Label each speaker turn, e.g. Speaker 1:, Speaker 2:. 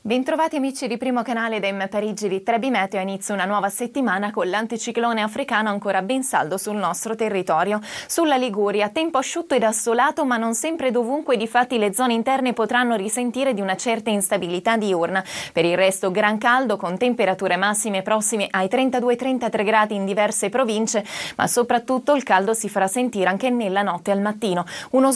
Speaker 1: Bentrovati amici di Primo Canale da Parigi di Trebi Meteo. Inizia una nuova settimana con l'anticiclone africano ancora ben saldo sul nostro territorio. Sulla Liguria, tempo asciutto ed assolato, ma non sempre dovunque. Difatti le zone interne potranno risentire di una certa instabilità diurna. Per il resto gran caldo, con temperature massime prossime ai 32-33 gradi in diverse province, ma soprattutto il caldo si farà sentire anche nella notte al mattino. Uno